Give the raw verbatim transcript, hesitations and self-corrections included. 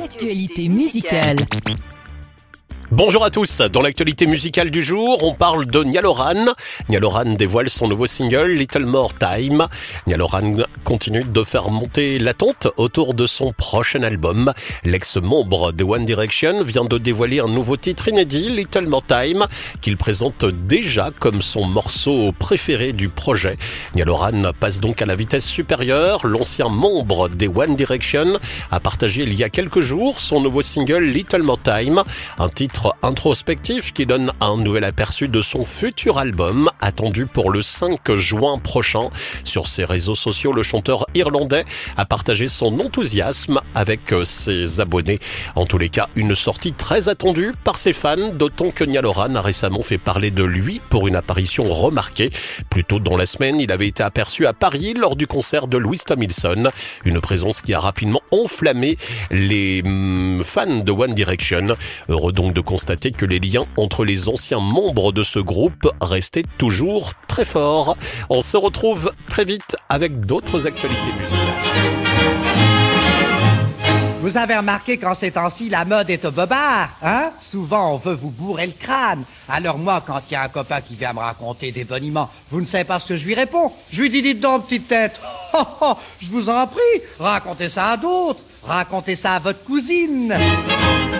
l'actualité musicale. Bonjour à tous, dans l'actualité musicale du jour, on parle de Niall Horan. Niall Horan dévoile son nouveau single Little More Time. Niall Horan continue de faire monter l'attente autour de son prochain album. L'ex-membre de One Direction vient de dévoiler un nouveau titre inédit, Little More Time, qu'il présente déjà comme son morceau préféré du projet. Niall Horan passe donc à la vitesse supérieure. L'ancien membre des One Direction a partagé il y a quelques jours son nouveau single Little More Time, un titre introspectif qui donne un nouvel aperçu de son futur album attendu pour le cinq juin prochain. Sur ses réseaux sociaux, le chanteur irlandais a partagé son enthousiasme avec ses abonnés. En tous les cas, une sortie très attendue par ses fans, d'autant que Niall Horan a récemment fait parler de lui pour une apparition remarquée. Plus tôt dans la semaine, il avait été aperçu à Paris lors du concert de Louis Tomlinson, une présence qui a rapidement enflammé les hum, fans de One Direction. Heureux donc de constater que les liens entre les anciens membres de ce groupe restaient toujours très forts. On se retrouve très vite avec d'autres actualités musicales. Vous avez remarqué qu'en ces temps-ci, la mode est au bobard, hein? Souvent, on veut vous bourrer le crâne. Alors moi, quand il y a un copain qui vient me raconter des boniments, vous ne savez pas ce que je lui réponds. Je lui dis, dites donc, petite tête, oh, oh, je vous en prie, racontez ça à d'autres. Racontez ça à votre cousine.